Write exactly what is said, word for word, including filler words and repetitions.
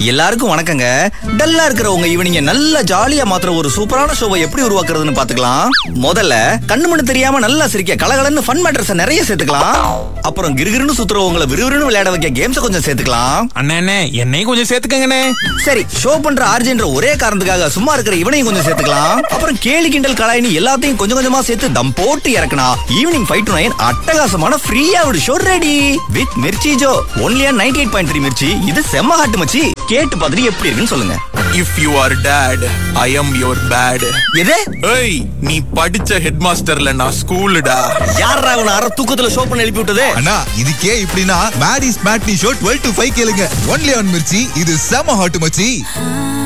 எல்லாருக்கும் வணக்கங்க. டல்லா இருக்கிற உங்க ஈவினிங்க நல்லா ஜாலியா மாத்திர ஒரு சூப்பரான ஷோவை எப்படி உருவாக்குறதுன்னு பாத்துக்கலாம். முதல்ல கண்ணு மண்ணு தெரியாம நல்லா சிரிக்க கலகலன்னு ஃபன் மேட்டர்ஸ் நிறைய சேர்த்துக்கலாம். அப்புறம் கிருகிருன்னு சுத்துறவங்களை விறுவிறுன்னு விளையாட வைக்க கேம்ஸ் கொஞ்சம் சேர்த்துக்கலாம். அண்ணே என்னையும் கொஞ்சம் சேர்த்துக்கங்கண்ணே. சரி, ஷோ பண்ற ஆர்ஜின்ற ஒரே காரணத்துக்காக சும்மா இருக்கிற இவனையும் கொஞ்சம் சேர்த்துக்கலாம். அப்புறம் கேலி கிண்டல் கலாயினி எல்லாத்தையும் கொஞ்சம் கொஞ்சமா சேர்த்து தம் போட்டு இறக்கனா ஈவினிங் ஃபைவ் டு நைன் அட்டகாசமான ஃப்ரீயா ஒரு show ready with Mirchi Joe only on ninety eight point three Mirchi. இது செம்ம ஹாட்டு மச்சி. கேட்டு பார்த்துட்டு எப்படி இருக்குன்னு சொல்லுங்க. If you are dad, I am your bad. எது? ஏய், நீ படிச்ச ஹெட் மாஸ்டர்ல நான் ஸ்கூல்டா. யாரா அவன அரை தூக்கத்துல ஷோ பண்ண எழுப்பி விட்டது? அண்ணா இதுக்கே இப்படினா Maddy's matinee show twelve to five கேளுங்க. Only on Mirchi. இது செம ஹாட் மச்சி.